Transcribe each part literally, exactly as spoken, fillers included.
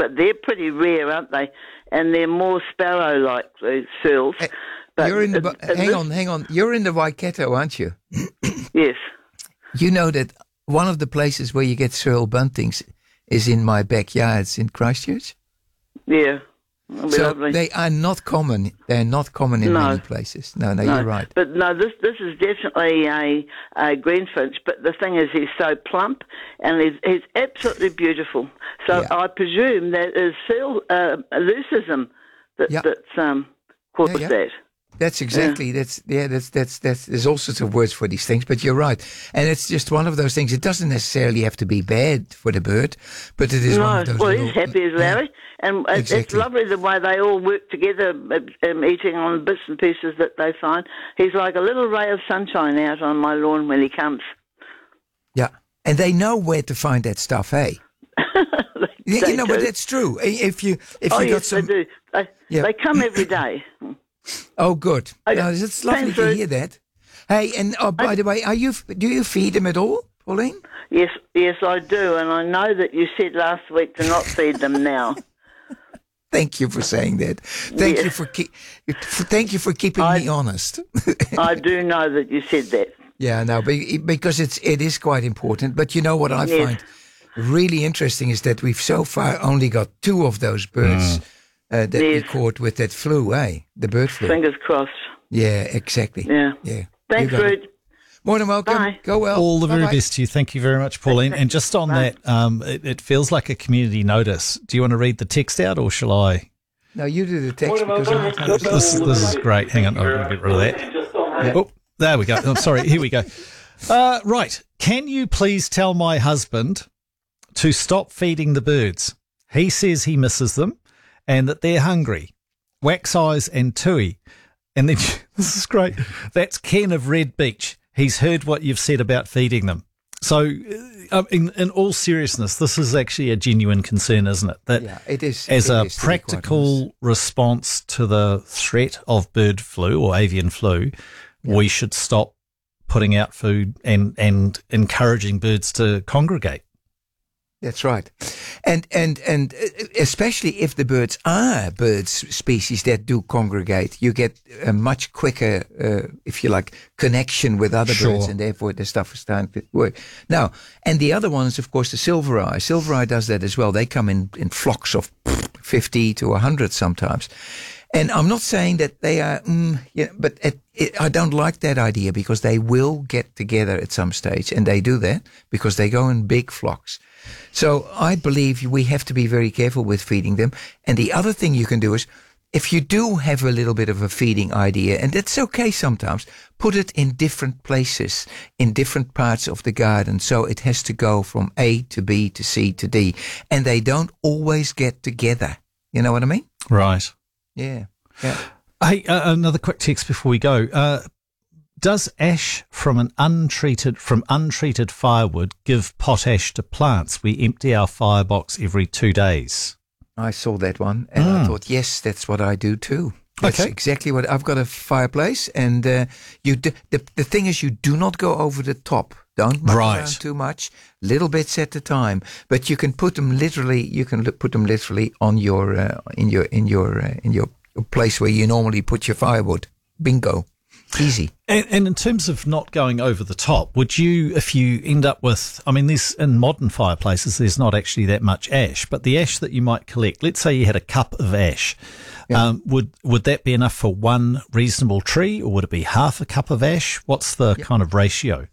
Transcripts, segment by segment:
but they're pretty rare, aren't they? And they're more sparrow-like, the searles. Hey, But you're in the, it- it- hang this- on, hang on. You're in the Waikato, aren't you? Yes. You know that one of the places where you get searle buntings is in my backyard. It's in Christchurch. Yeah. That'll be So lovely. they are not common. They're not common in No. many places. No, no, No, you're right. But no, this this is definitely a, a greenfinch. But the thing is, he's so plump and he's, he's absolutely beautiful. So Yeah. I presume that is seal uh, leucism that, Yeah. that's um, caused yeah. that. That's exactly. That's yeah. That's that's that's. There's all sorts of words for these things, but you're right. And it's just one of those things. It doesn't necessarily have to be bad for the bird, but it is one No, of those. well, little, he's happy as Larry. And it- it's Exactly. lovely the way they all work together, um, eating on bits and pieces that they find. He's like a little ray of sunshine out on my lawn when he comes. Yeah, and they know where to find that stuff. Hey, yeah, They you know, but do. that's true. If you if Oh, you got yes, some, they do. They, Yeah. they come every day. oh, good. Okay. No, it's lovely Thanks, to Ruth. hear that. Hey, and oh, by the way, are you do you feed them at all, Pauline? Yes, yes, I do, and I know that you said last week to not feed them now. Thank you for saying that. Thank Yes. you for, keep, for thank you for keeping I- me honest. I do know that you said that. Yeah, no, be- because it's it is quite important. But you know what I Yes. find really interesting is that we've so far only got two of those birds uh, that we Yes. caught with that flu, eh? The bird flu. Fingers crossed. Yeah, exactly. Yeah. Yeah. Thanks, You got it. Rude. More than welcome. Bye. Go well. All the very Bye-bye. best to you. Thank you very much, Pauline. And just on Bye. that, um, it, it feels like a community notice. Do you want to read the text out or shall I? No, you do the text because I'm not This, this is great. Hang on, I'll get rid of that. Oh, there we go. I'm sorry. Here we go. Uh, right. Can you please tell my husband to stop feeding the birds? He says he misses them and that they're hungry. Wax Eyes and Tui. And then, this is great. That's Ken of Red Beach. He's heard what you've said about feeding them. So, uh, in, in all seriousness, this is actually a genuine concern, isn't it? That Yeah, it is. as it a is, to be quite honest. practical response to the threat of bird flu or avian flu, we should stop putting out food and, and encouraging birds to congregate. That's right, and and and uh, especially if the birds are birds species that do congregate, you get a much quicker, uh, if you like, connection with other Sure. birds, and therefore the stuff is starting to work. Now, and the other one is of course the silver eye. Silver eye does that as well. They come in in flocks of fifty to a hundred sometimes. And I'm not saying that they are, mm, yeah, but it, it, I don't like that idea because they will get together at some stage, and they do that because they go in big flocks. So I believe we have to be very careful with feeding them. And the other thing you can do is, if you do have a little bit of a feeding idea, and that's okay sometimes, put it in different places, in different parts of the garden. So it has to go from A to B to C to D, and they don't always get together. You know what I mean? Right. Yeah. Yeah. Hey, uh, another quick text before we go. Uh, does ash from an untreated from untreated firewood give potash to plants? We empty our firebox every two days. I saw that one, and I thought, yes, that's what I do too. That's Okay. exactly what I've got a fireplace, and uh, you. Do, the the thing is, you do not go over the top. Don't muck Right. around too much. Little bits at a time, but you can put them literally. You can li- put them literally on your uh, in your in your uh, in your place where you normally put your firewood. Bingo, easy. And, and in terms of not going over the top, would you, if you end up with, I mean, there's in modern fireplaces, there's not actually that much ash, but the ash that you might collect, let's say you had a cup of ash, Yeah. um, would would that be enough for one reasonable tree, or would it be half a cup of ash? What's the kind of ratio?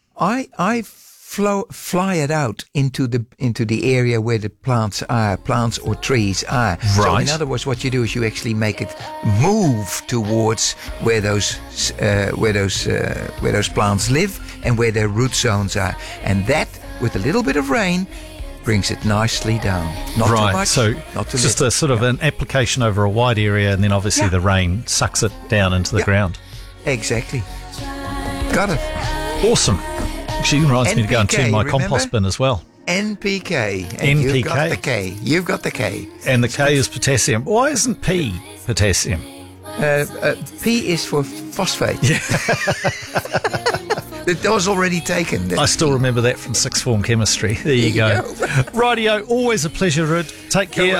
I I flow fly it out into the into the area where the plants are, plants or trees are. So Right. in other words, what you do is you actually make it move towards where those uh, where those uh, where those plants live and where their root zones are, and that with a little bit of rain brings it nicely down. Not too Right, much. so not too it's just little. a sort of an application over a wide area, and then obviously Yeah. the rain sucks it down into the Yeah. ground. Exactly. Got it. Awesome. Actually, reminds me to go and N P turn K, my remember? compost bin as well. N P K. And N P K. You've got the K. You've got the K. And the K is potassium. Why isn't P potassium? Uh, uh, P is for phosphate. Yeah. That was already taken. I still remember that from sixth form chemistry. There you There go. you Rightio, always a pleasure, Rid. Take care.